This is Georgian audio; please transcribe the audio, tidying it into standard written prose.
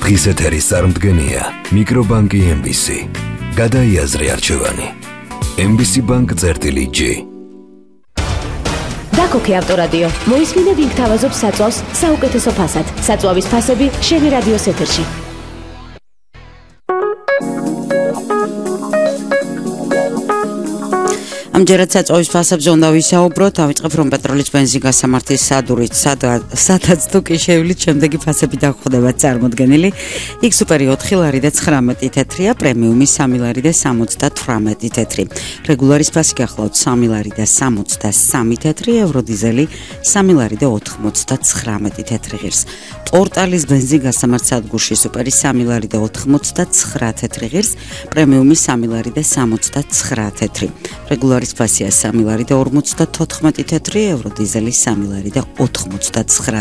დღის ეთერის წარმდგენია მიკრობანკი MBC. გადაიაზრე არჩევანი. MBC Bank-G. დაკოქე ავტორადიო. მოისმინე ვინ გთავაზობს საწვავს საუკეთესო ფასად. საწვავის ფასები შენი რადიოს ეთერში. ამჯერად საწვავის ფასებზე უნდა ვისაუბროთ. დავიწყებ რომ პეტროლის ბენზინის გასამართის სადურით სადაც თუ კი შევლით შემდეგი ფასები დაგვხვდება წარმოდგენილი. იქ სუპერი 4 ლარი და 19 თეთრია, პრემიუმი 3 ლარი და 78 თეთრი. რეგულარის ფასი გახლავთ 3 ლარი და 63 თეთრი, ევროდიზელი 3 ლარი და 99 თეთრი ღირს. პორტალის ბენზინის გასამართ სადგურში სუპერი 3 ლარი და 99 თეთრი ღირს, პრემიუმი 3 ლარი და 69 თეთრი. რეგულარის ფასია 3 ლარი და 54 თეთრი, ევროდიზელი 3 ლარი და 99